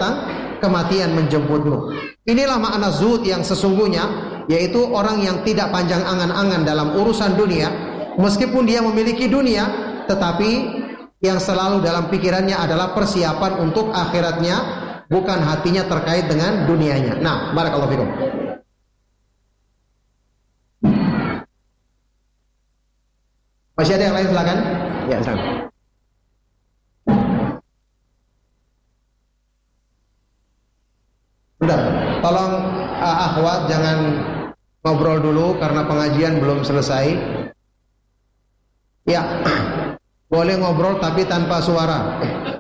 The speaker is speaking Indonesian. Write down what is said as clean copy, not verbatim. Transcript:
datang kematian menjemputmu. Inilah makna zuhud yang sesungguhnya, yaitu orang yang tidak panjang angan-angan dalam urusan dunia. Meskipun dia memiliki dunia, tetapi yang selalu dalam pikirannya adalah persiapan untuk akhiratnya, bukan hatinya terkait dengan dunianya. Nah, barakallahu fikum. Masih ada yang lain, silakan. Ya, silakan. Bentar, tolong akhwat jangan ngobrol dulu karena pengajian belum selesai. Ya, boleh ngobrol tapi tanpa suara.